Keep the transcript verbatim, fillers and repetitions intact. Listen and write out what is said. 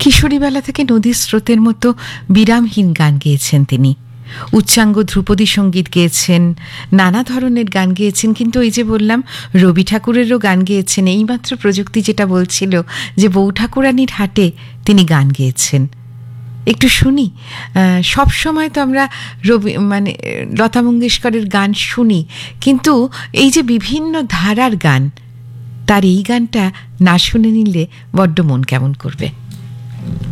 কিশোরীবেলা থেকে নদীর স্রোতের মতো বিরামহীন গান গেয়েছেন তিনি। উচ্চাঙ্গ ধ্রুপদী সঙ্গীত গেয়েছেন, নানা ধরনের গান গেয়েছেন, কিন্তু ওই যে বললাম রবি ঠাকুরেরও গান গেয়েছেন। এইমাত্র প্রযুক্তি যেটা বলছিল যে বউ ঠাকুরানীর হাটে তিনি গান গেয়েছেন। একটু শুনি। সব সময় তো আমরা রবি মানে লতা মঙ্গেশকরের গান শুনি, কিন্তু এই যে বিভিন্ন ধারার গান, তার এই গানটা না শুনে নিলে বড্ড মন কেমন করবে।